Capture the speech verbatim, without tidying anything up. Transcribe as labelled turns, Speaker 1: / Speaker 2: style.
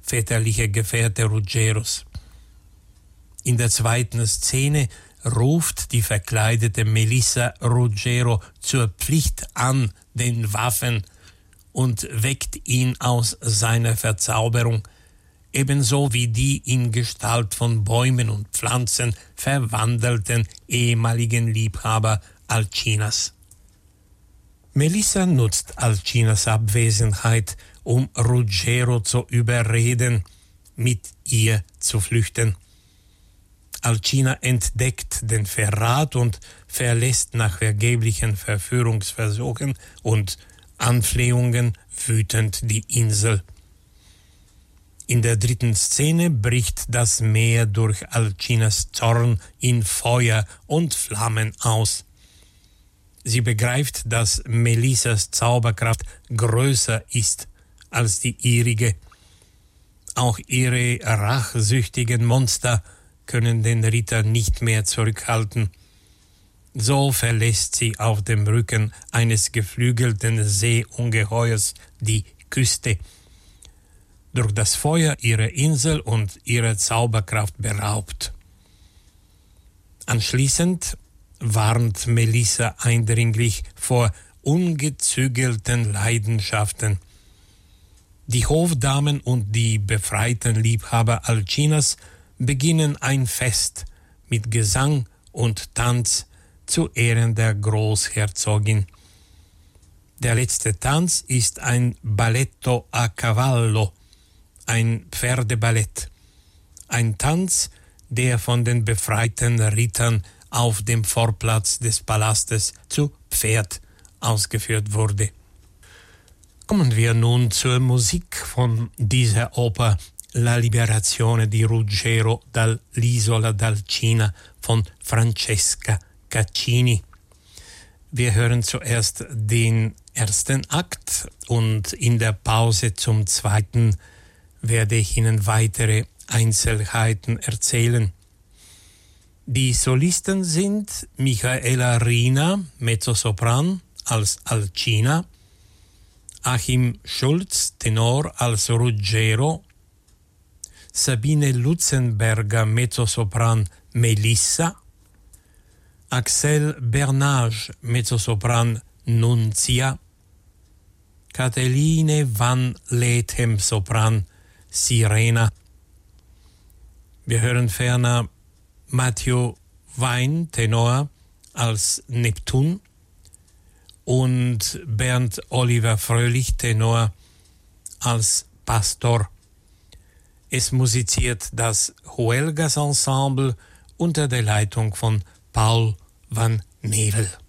Speaker 1: väterliche Gefährte Ruggeros. In der zweiten Szene ruft die verkleidete Melissa Ruggero zur Pflicht an den Waffen und weckt ihn aus seiner Verzauberung, ebenso wie die in Gestalt von Bäumen und Pflanzen verwandelten ehemaligen Liebhaber Alcinas. Melissa nutzt Alcinas Abwesenheit, um Ruggero zu überreden, mit ihr zu flüchten. Alcina entdeckt den Verrat und verlässt nach vergeblichen Verführungsversuchen und Anflehungen wütend die Insel. In der dritten Szene bricht das Meer durch Alcinas Zorn in Feuer und Flammen aus. Sie begreift, dass Melissas Zauberkraft größer ist als die ihrige. Auch ihre rachsüchtigen Monster können den Ritter nicht mehr zurückhalten. So verlässt sie auf dem Rücken eines geflügelten Seeungeheuers die Küste, durch das Feuer ihrer Insel und ihrer Zauberkraft beraubt. Anschließend warnt Melissa eindringlich vor ungezügelten Leidenschaften. Die Hofdamen und die befreiten Liebhaber Alcinas beginnen ein Fest mit Gesang und Tanz zu Ehren der Großherzogin. Der letzte Tanz ist ein Balletto a cavallo, ein Pferdeballett, ein Tanz, der von den befreiten Rittern auf dem Vorplatz des Palastes zu Pferd ausgeführt wurde. Kommen wir nun zur Musik von dieser Oper La Liberazione di Ruggero dall'Isola d'Alcina von Francesca Caccini. Wir hören zuerst den ersten Akt und in der Pause zum zweiten werde ich Ihnen weitere Einzelheiten erzählen. Die Solisten sind Michaela Rina, Mezzosopran als Alcina, Achim Schulz, Tenor als Ruggero, Sabine Lutzenberger, Mezzosopran Melissa, Axel Bernage, Mezzosopran Nunzia, Cateline van Lethem, Sopran Sirena. Wir hören ferner Matthew Wein, Tenor als Neptun und Bernd Oliver Fröhlich, Tenor als Pastor. Es musiziert das Huelgas Ensemble unter der Leitung von Paul van Nevel.